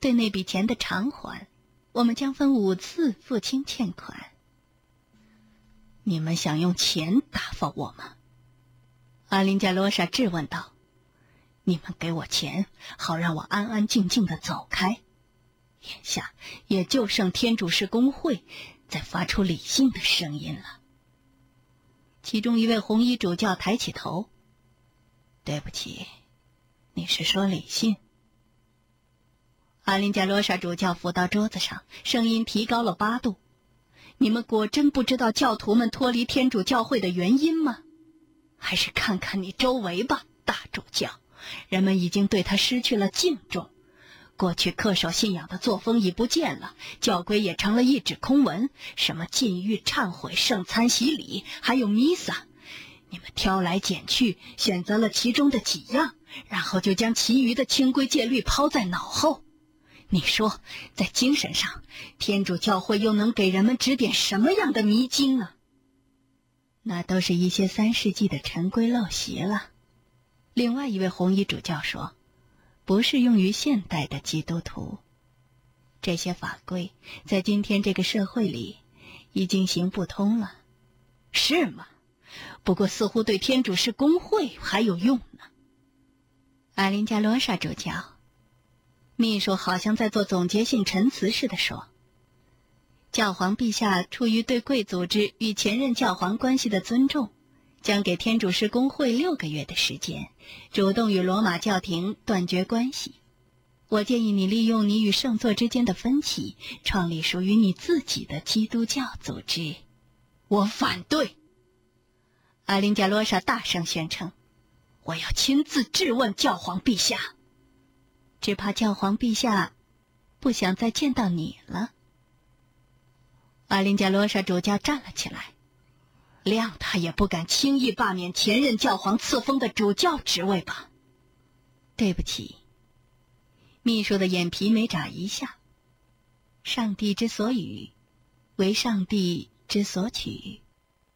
对那笔钱的偿还，我们将分5次付清欠款。你们想用钱打发我吗？阿林加罗莎质问道。你们给我钱，好让我安安静静地走开。眼下也就剩天主士公会在发出理性的声音了。其中一位红衣主教抬起头。对不起，你是说理性？阿林加罗莎主教伏到桌子上，声音提高了8度。你们果真不知道教徒们脱离天主教会的原因吗？还是看看你周围吧，大主教，人们已经对他失去了敬重。过去恪守信仰的作风已不见了，教规也成了一纸空文，什么禁欲、忏悔、圣餐、洗礼，还有弥撒，你们挑来拣去，选择了其中的几样，然后就将其余的清规戒律抛在脑后。你说，在精神上，天主教会又能给人们指点什么样的迷津呢？那都是一些3世纪的陈规陋习了。另外一位红衣主教说，不适用于现代的基督徒。这些法规在今天这个社会里已经行不通了。是吗？不过似乎对天主士公会还有用呢。阿林加罗莎主教，秘书好像在做总结性陈词似的说，教皇陛下出于对贵组织与前任教皇关系的尊重，将给天主士公会6个月的时间，主动与罗马教廷断绝关系。我建议你利用你与圣座之间的分歧，创立属于你自己的基督教组织。我反对！阿林加罗莎大声宣称，我要亲自质问教皇陛下。只怕教皇陛下不想再见到你了。阿林加罗莎主教站了起来，谅他也不敢轻易罢免前任教皇赐封的主教职位吧。对不起。秘书的眼皮没眨一下。上帝之所与，为上帝之所取。